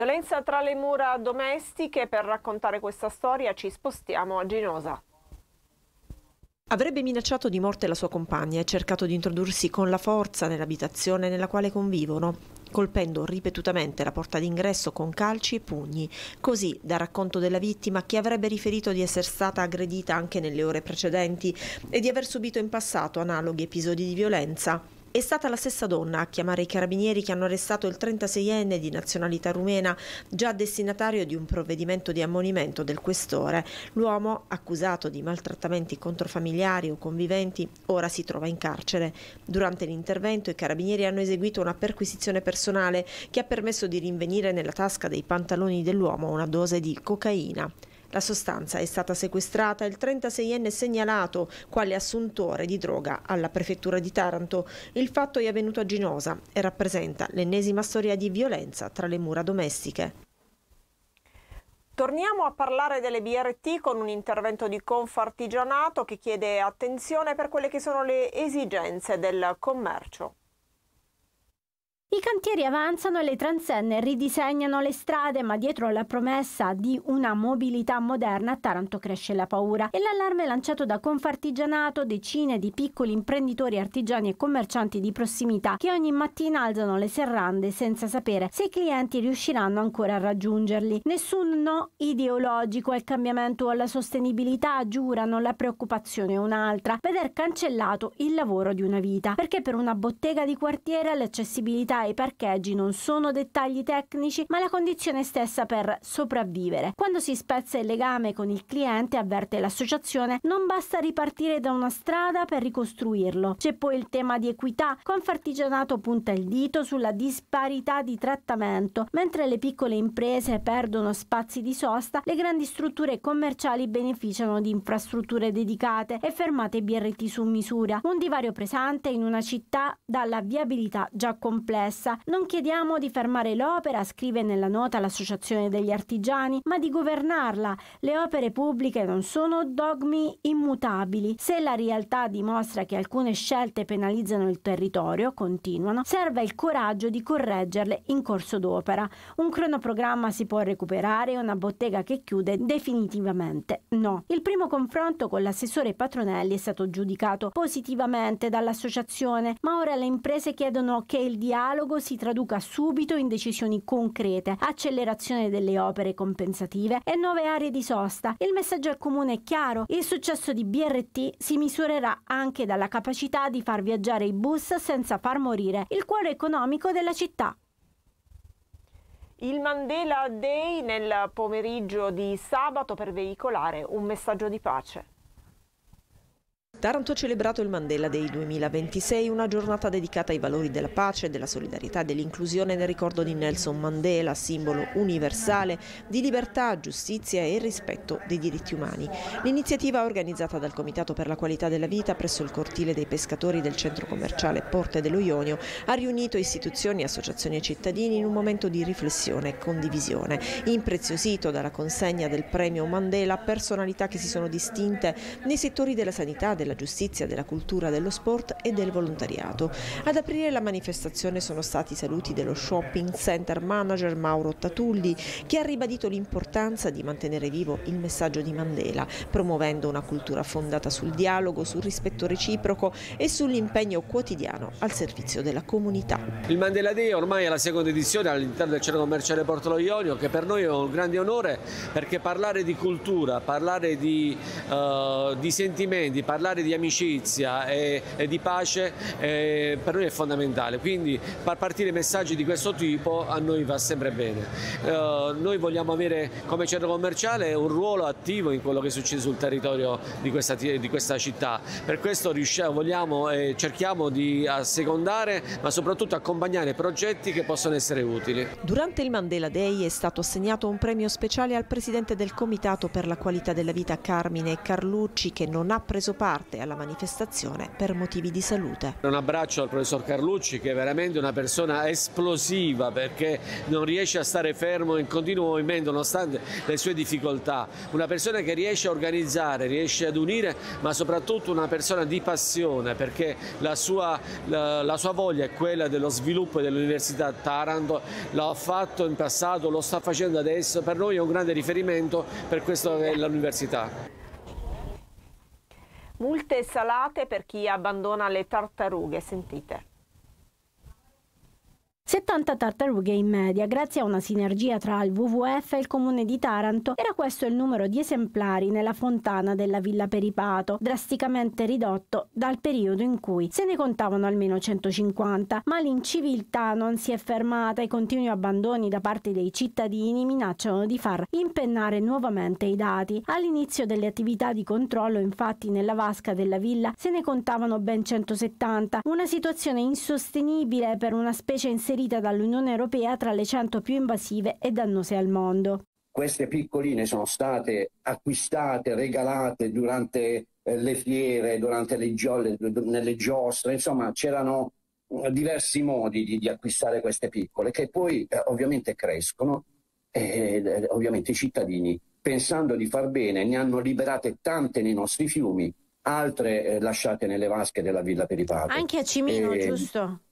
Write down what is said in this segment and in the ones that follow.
Violenza tra le mura domestiche. Per raccontare questa storia ci spostiamo a Ginosa. Avrebbe minacciato di morte la sua compagna e cercato di introdursi con la forza nell'abitazione nella quale convivono, colpendo ripetutamente la porta d'ingresso con calci e pugni, così da racconto della vittima, che avrebbe riferito di essere stata aggredita anche nelle ore precedenti e di aver subito in passato analoghi episodi di violenza. È stata la stessa donna a chiamare i carabinieri che hanno arrestato il 36enne di nazionalità rumena, già destinatario di un provvedimento di ammonimento del questore. L'uomo, accusato di maltrattamenti contro familiari o conviventi, ora si trova in carcere. Durante l'intervento i carabinieri hanno eseguito una perquisizione personale che ha permesso di rinvenire nella tasca dei pantaloni dell'uomo una dose di cocaina. La sostanza è stata sequestrata e il 36enne segnalato quale assuntore di droga alla prefettura di Taranto. Il fatto è avvenuto a Ginosa e rappresenta l'ennesima storia di violenza tra le mura domestiche. Torniamo a parlare delle BRT con un intervento di Confartigianato che chiede attenzione per quelle che sono le esigenze del commercio. I cantieri avanzano e le transenne ridisegnano le strade, ma dietro la promessa di una mobilità moderna a Taranto cresce la paura. E l'allarme lanciato da Confartigianato, decine di piccoli imprenditori, artigiani e commercianti di prossimità che ogni mattina alzano le serrande senza sapere se i clienti riusciranno ancora a raggiungerli. Nessun no ideologico al cambiamento o alla sostenibilità, giurano, la preoccupazione è un'altra: veder cancellato il lavoro di una vita. Perché per una bottega di quartiere l'accessibilità e i parcheggi non sono dettagli tecnici, ma la condizione stessa per sopravvivere. Quando si spezza il legame con il cliente, avverte l'associazione, non basta ripartire da una strada per ricostruirlo. C'è poi il tema di equità. Confartigianato punta il dito sulla disparità di trattamento. Mentre le piccole imprese perdono spazi di sosta, le grandi strutture commerciali beneficiano di infrastrutture dedicate e fermate BRT su misura. Un divario pesante in una città dalla viabilità già complessa. Non chiediamo di fermare l'opera, scrive nella nota l'Associazione degli Artigiani, ma di governarla. Le opere pubbliche non sono dogmi immutabili. Se la realtà dimostra che alcune scelte penalizzano il territorio, continuano, serve il coraggio di correggerle in corso d'opera. Un cronoprogramma si può recuperare, una bottega che chiude definitivamente no. Il primo confronto con l'assessore Patronelli è stato giudicato positivamente dall'associazione, ma ora le imprese chiedono che il dialogo si traduca subito in decisioni concrete, accelerazione delle opere compensative e nuove aree di sosta. Il messaggio al comune è chiaro: il successo di BRT si misurerà anche dalla capacità di far viaggiare i bus senza far morire il cuore economico della città. Il Mandela Day nel pomeriggio di sabato per veicolare un messaggio di pace. Taranto ha celebrato il Mandela Day 2026, una giornata dedicata ai valori della pace, della solidarietà e dell'inclusione nel ricordo di Nelson Mandela, simbolo universale di libertà, giustizia e rispetto dei diritti umani. L'iniziativa, organizzata dal Comitato per la Qualità della Vita presso il cortile dei pescatori del centro commerciale Porte dello Ionio, ha riunito istituzioni, associazioni e cittadini in un momento di riflessione e condivisione, impreziosito dalla consegna del premio Mandela a personalità che si sono distinte nei settori della sanità, della giustizia, della cultura, dello sport e del volontariato. Ad aprire la manifestazione sono stati i saluti dello shopping center manager Mauro Tatulli, che ha ribadito l'importanza di mantenere vivo il messaggio di Mandela, promuovendo una cultura fondata sul dialogo, sul rispetto reciproco e sull'impegno quotidiano al servizio della comunità. Il Mandela Day ormai è la seconda edizione all'interno del centro commerciale Porto dello Ionio, che per noi è un grande onore, perché parlare di cultura, parlare di sentimenti, parlare di amicizia e di pace per noi è fondamentale, quindi far partire messaggi di questo tipo a noi va sempre bene. Noi vogliamo avere come centro commerciale un ruolo attivo in quello che succede sul territorio di questa città, per questo vogliamo e cerchiamo di assecondare ma soprattutto accompagnare progetti che possono essere utili. Durante il Mandela Day è stato assegnato un premio speciale al presidente del Comitato per la Qualità della Vita Carmine Carlucci, che non ha preso parte parte alla manifestazione per motivi di salute. Un abbraccio al professor Carlucci, che è veramente una persona esplosiva, perché non riesce a stare fermo in continuo movimento nonostante le sue difficoltà. Una persona che riesce a organizzare, riesce ad unire, ma soprattutto una persona di passione, perché la sua voglia è quella dello sviluppo dell'Università Taranto. L'ha fatto in passato, lo sta facendo adesso. Per noi è un grande riferimento per questo che è l'università. Multe salate per chi abbandona le tartarughe, sentite. 70 tartarughe in media, grazie a una sinergia tra il WWF e il Comune di Taranto. Era questo il numero di esemplari nella fontana della Villa Peripato, drasticamente ridotto dal periodo in cui se ne contavano almeno 150. Ma l'inciviltà non si è fermata e i continui abbandoni da parte dei cittadini minacciano di far impennare nuovamente i dati. All'inizio delle attività di controllo, infatti, nella vasca della villa se ne contavano ben 170, una situazione insostenibile per una specie inserita dall'Unione Europea tra le 100 più invasive e dannose al mondo. Queste piccoline sono state acquistate, regalate durante le fiere, durante nelle giostre, insomma c'erano diversi modi di acquistare queste piccole, che poi ovviamente crescono e ovviamente i cittadini, pensando di far bene, ne hanno liberate tante nei nostri fiumi, altre lasciate nelle vasche della Villa Peripato. Anche a Cimino, giusto?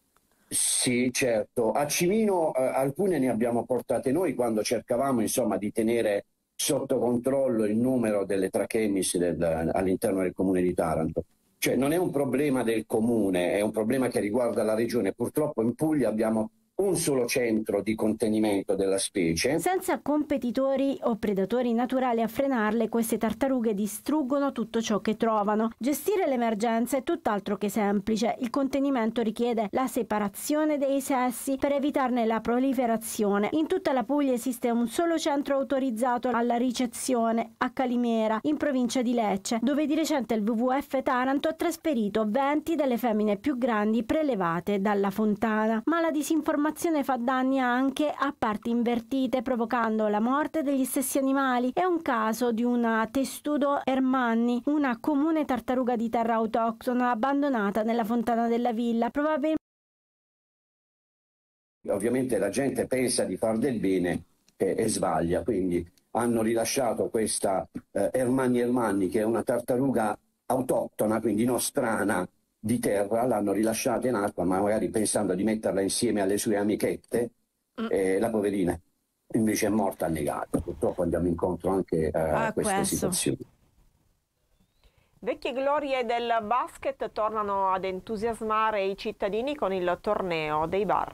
Sì, certo. A Cimino alcune ne abbiamo portate noi quando cercavamo, insomma, di tenere sotto controllo il numero delle trachemis all'interno del Comune di Taranto. Cioè non è un problema del Comune, è un problema che riguarda la Regione. Purtroppo in Puglia abbiamo un solo centro di contenimento della specie. Senza competitori o predatori naturali a frenarle, queste tartarughe distruggono tutto ciò che trovano. Gestire l'emergenza è tutt'altro che semplice. Il contenimento richiede la separazione dei sessi per evitarne la proliferazione. In tutta la Puglia esiste un solo centro autorizzato alla ricezione, a Calimera, in provincia di Lecce, dove di recente il WWF Taranto ha trasferito 20 delle femmine più grandi prelevate dalla fontana. Ma la disinformazione fa danni anche a parti invertite, provocando la morte degli stessi animali. È un caso di una Testudo ermanni, una comune tartaruga di terra autoctona abbandonata nella fontana della villa, probabilmente. Ovviamente la gente pensa di far del bene e sbaglia, quindi hanno rilasciato questa ermanni, che è una tartaruga autoctona, quindi nostrana, di terra, l'hanno rilasciata in acqua, ma magari pensando di metterla insieme alle sue amichette, la poverina invece è morta annegata. Purtroppo andiamo incontro anche a queste situazioni. Vecchie glorie del basket tornano ad entusiasmare i cittadini con il torneo dei bar.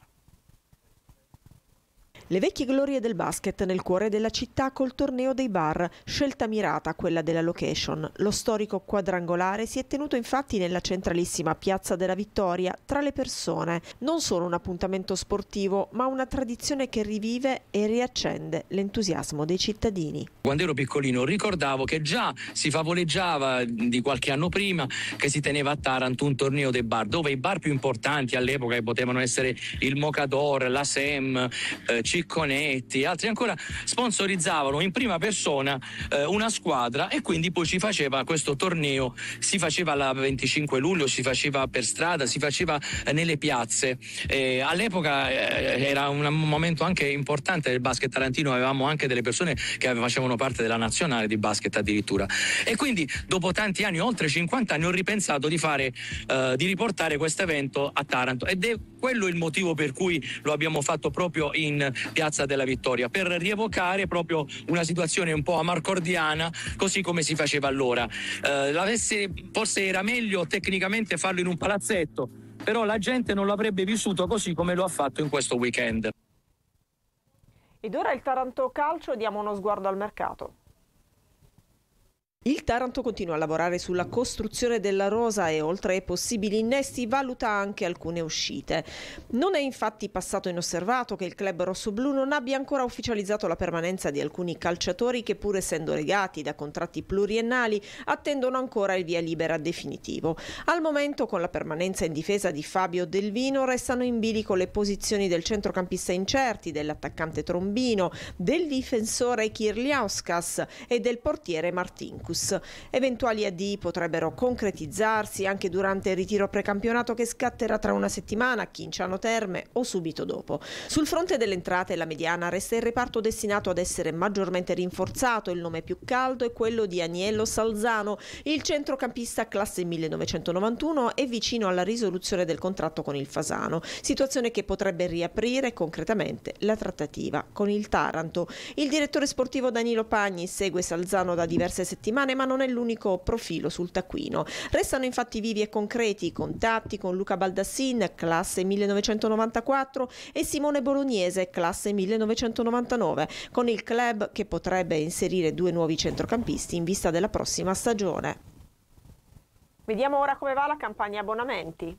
Le vecchie glorie del basket nel cuore della città col torneo dei bar, scelta mirata quella della location. Lo storico quadrangolare si è tenuto infatti nella centralissima Piazza della Vittoria tra le persone. Non solo un appuntamento sportivo, ma una tradizione che rivive e riaccende l'entusiasmo dei cittadini. Quando ero piccolino ricordavo che già si favoleggiava di qualche anno prima che si teneva a Taranto un torneo dei bar, dove i bar più importanti all'epoca, che potevano essere il Mocador, la Sem, Cicconetti, altri ancora, sponsorizzavano in prima persona una squadra, e quindi poi si faceva questo torneo, si faceva la 25 luglio, si faceva per strada, si faceva nelle piazze. All'epoca era un momento anche importante del basket tarantino, avevamo anche delle persone che facevano parte della nazionale di basket addirittura, e quindi dopo tanti anni, oltre 50 anni, ho ripensato di riportare questo evento a Taranto, ed è quello il motivo per cui lo abbiamo fatto proprio in Piazza della Vittoria, per rievocare proprio una situazione un po' amarcordiana, così come si faceva allora. Forse era meglio tecnicamente farlo in un palazzetto, però la gente non l'avrebbe vissuto così come lo ha fatto in questo weekend. Ed ora il Taranto Calcio, diamo uno sguardo al mercato. Il Taranto continua a lavorare sulla costruzione della rosa e, oltre ai possibili innesti, valuta anche alcune uscite. Non è infatti passato inosservato che il club rossoblu non abbia ancora ufficializzato la permanenza di alcuni calciatori che, pur essendo legati da contratti pluriennali, attendono ancora il via libera definitivo. Al momento, con la permanenza in difesa di Fabio Del Vino, restano in bilico le posizioni del centrocampista incerti, dell'attaccante Trombino, del difensore Kirliauskas e del portiere Martinkus. Juventus. Eventuali addii potrebbero concretizzarsi anche durante il ritiro precampionato che scatterà tra una settimana a Chinciano Terme o subito dopo. Sul fronte delle entrate la mediana resta il reparto destinato ad essere maggiormente rinforzato. Il nome più caldo è quello di Aniello Salzano. Il centrocampista classe 1991 è vicino alla risoluzione del contratto con il Fasano, situazione che potrebbe riaprire concretamente la trattativa con il Taranto. Il direttore sportivo Danilo Pagni segue Salzano da diverse settimane, ma non è l'unico profilo sul taccuino. Restano infatti vivi e concreti i contatti con Luca Baldassin, classe 1994, e Simone Bolognese, classe 1999, con il club che potrebbe inserire 2 nuovi centrocampisti in vista della prossima stagione. Vediamo ora come va la campagna abbonamenti.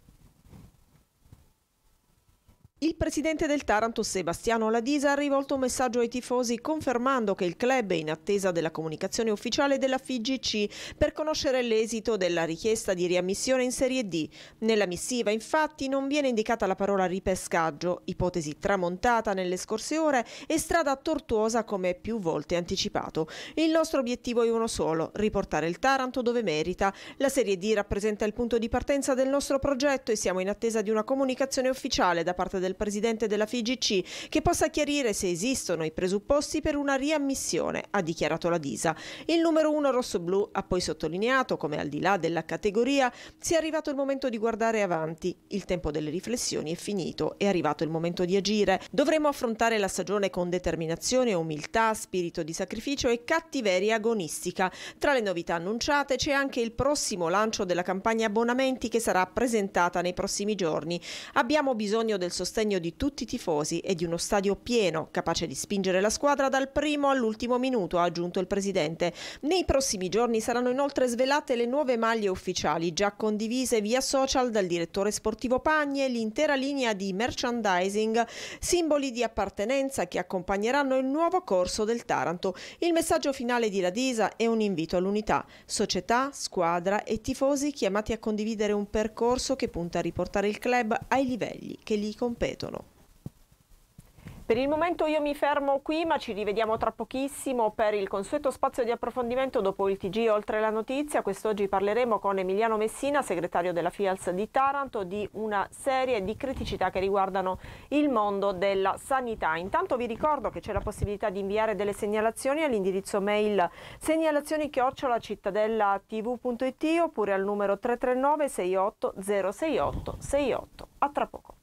Il presidente del Taranto, Sebastiano Ladisa, ha rivolto un messaggio ai tifosi confermando che il club è in attesa della comunicazione ufficiale della FIGC per conoscere l'esito della richiesta di riammissione in Serie D. Nella missiva, infatti, non viene indicata la parola ripescaggio, ipotesi tramontata nelle scorse ore e strada tortuosa come più volte anticipato. Il nostro obiettivo è uno solo: riportare il Taranto dove merita. La Serie D rappresenta il punto di partenza del nostro progetto e siamo in attesa di una comunicazione ufficiale da parte del presidente della FIGC che possa chiarire se esistono i presupposti per una riammissione, ha dichiarato Ladisa. Il numero 1 rossoblù ha poi sottolineato come, al di là della categoria, sia arrivato il momento di guardare avanti. Il tempo delle riflessioni è finito, è arrivato il momento di agire. Dovremo affrontare la stagione con determinazione, umiltà, spirito di sacrificio e cattiveria agonistica. Tra le novità annunciate c'è anche il prossimo lancio della campagna abbonamenti che sarà presentata nei prossimi giorni. Abbiamo bisogno del sostegno di tutti i tifosi e di uno stadio pieno, capace di spingere la squadra dal primo all'ultimo minuto, ha aggiunto il presidente. Nei prossimi giorni saranno inoltre svelate le nuove maglie ufficiali, già condivise via social dal direttore sportivo Pagni, e l'intera linea di merchandising, simboli di appartenenza che accompagneranno il nuovo corso del Taranto. Il messaggio finale di Ladisa è un invito all'unità: società, squadra e tifosi chiamati a condividere un percorso che punta a riportare il club ai livelli che gli competono. Per il momento io mi fermo qui, ma ci rivediamo tra pochissimo per il consueto spazio di approfondimento dopo il TG Oltre la Notizia. Quest'oggi parleremo con Emiliano Messina, segretario della FIALS di Taranto, di una serie di criticità che riguardano il mondo della sanità. Intanto vi ricordo che c'è la possibilità di inviare delle segnalazioni all'indirizzo mail segnalazioni@cittadellatv.it oppure al numero 339 68 068 68. A tra poco.